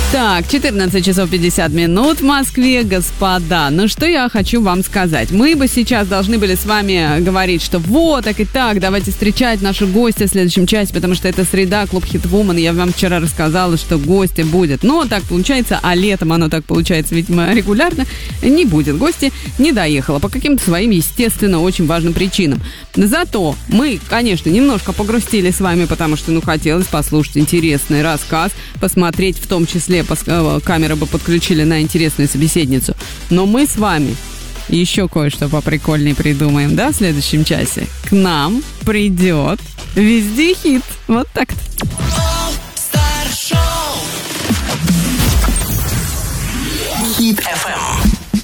Так, 14 часов 50 минут в Москве, господа. Ну, что я хочу вам сказать. Мы бы сейчас должны были с вами говорить, что вот, так и так, давайте встречать наши гости в следующем часе, потому что это среда, клуб Хитвумен, и я вам вчера рассказала, что гости будет. Но так получается, а летом оно так получается, видимо, регулярно, не будет. Гости не доехала по каким-то своим, естественно, очень важным причинам. Зато мы, конечно, немножко погрустили с вами, потому что, хотелось послушать интересный рассказ, посмотреть в том числе, камеры бы подключили на интересную собеседницу. Но мы с вами еще кое-что поприкольнее придумаем, да, в следующем часе. К нам придет Везде хит. Вот так-то. Хит FM.